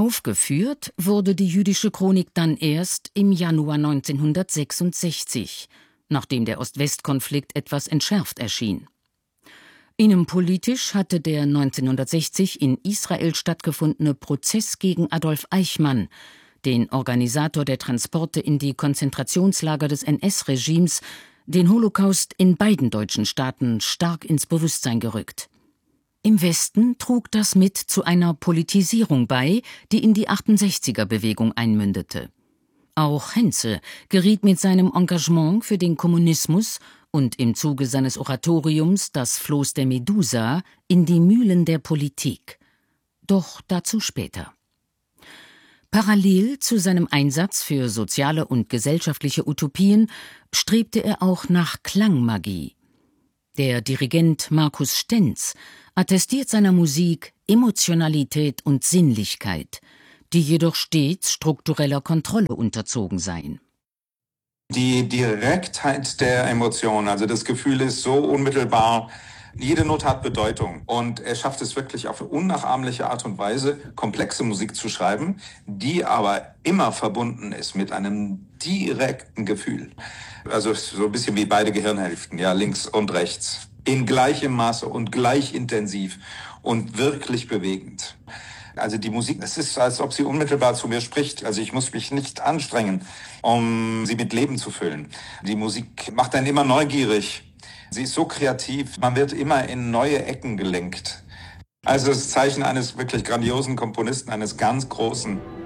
Aufgeführt wurde die jüdische Chronik dann erst im Januar 1966, nachdem der Ost-West-Konflikt etwas entschärft erschien. Innenpolitisch hatte der 1960 in Israel stattgefundene Prozess gegen Adolf Eichmann, den Organisator der Transporte in die Konzentrationslager des NS-Regimes, den Holocaust in beiden deutschen Staaten stark ins Bewusstsein gerückt. Im Westen trug das mit zu einer Politisierung bei, die in die 68er-Bewegung einmündete. Auch Henze geriet mit seinem Engagement für den Kommunismus und im Zuge seines Oratoriums Das Floß der Medusa in die Mühlen der Politik. Doch dazu später. Parallel zu seinem Einsatz für soziale und gesellschaftliche Utopien strebte er auch nach Klangmagie. Der Dirigent Markus Stenz attestiert seiner Musik Emotionalität und Sinnlichkeit, die jedoch stets struktureller Kontrolle unterzogen seien. Die Direktheit der Emotionen, also das Gefühl ist so unmittelbar, jede Note hat Bedeutung und er schafft es wirklich auf eine unnachahmliche Art und Weise, komplexe Musik zu schreiben, die aber immer verbunden ist mit einem direkten Gefühl. Also so ein bisschen wie beide Gehirnhälften, ja, links und rechts, in gleichem Maße und gleich intensiv und wirklich bewegend. Also die Musik, es ist, als ob sie unmittelbar zu mir spricht. Also ich muss mich nicht anstrengen, um sie mit Leben zu füllen. Die Musik macht einen immer neugierig. Sie ist so kreativ, man wird immer in neue Ecken gelenkt. Also das Zeichen eines wirklich grandiosen Komponisten, eines ganz Großen.